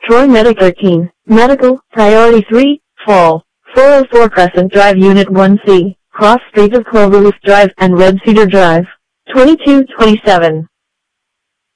Troy Medic 13, Medical, Priority 3, Fall, 404 Crescent Drive Unit 1C, Cross Street of Cloverleaf Drive and Red Cedar Drive, 2227.